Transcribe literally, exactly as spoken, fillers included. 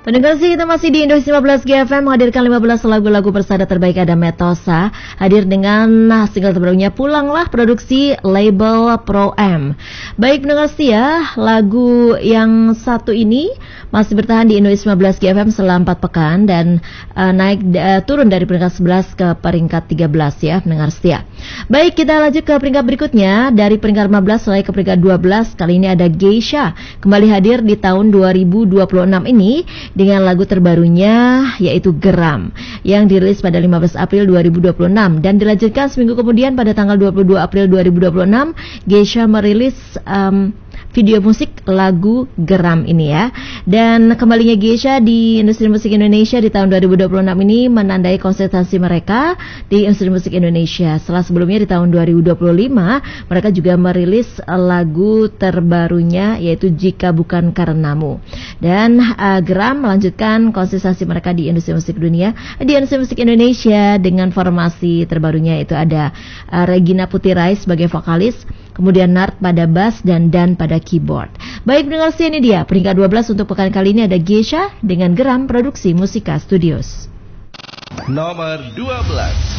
Pendengar sih, kita masih di Indonesia lima belas G F M menghadirkan lima belas lagu-lagu persada terbaik. Ada Metosa hadir dengan single terbarunya Pulanglah, produksi label Pro M. Baik pendengar sih ya, lagu yang satu ini masih bertahan di Indonesia lima belas G F M selama empat pekan dan uh, naik uh, turun dari peringkat sebelas ke peringkat tiga belas ya pendengar setia. Baik, kita lanjut ke peringkat berikutnya. Dari peringkat lima belas naik ke peringkat dua belas. Kali ini ada Geisha kembali hadir di tahun dua ribu dua puluh enam ini dengan lagu terbarunya yaitu Geram yang dirilis pada lima belas April dua ribu dua puluh enam dan dilanjutkan seminggu kemudian pada tanggal dua puluh dua April dua ribu dua puluh enam Geisha merilis um, video musik lagu Geram ini ya. Dan kembalinya Geisha di industri musik Indonesia di tahun dua ribu dua puluh enam ini menandai konsentrasi mereka di industri musik Indonesia. Setelah sebelumnya di tahun dua ribu dua puluh lima mereka juga merilis lagu terbarunya yaitu Jika Bukan Karenamu. Dan uh, Geram melanjutkan konsentrasi mereka di industri musik dunia, di industri musik Indonesia dengan formasi terbarunya itu ada uh, Regina Putirai sebagai vokalis, kemudian Nart pada bass dan Dan pada keyboard. Baik pendengar, ini dia peringkat dua belas untuk pekan kali ini ada Geisha dengan Geram, produksi Musika Studios. Nomor dua belas.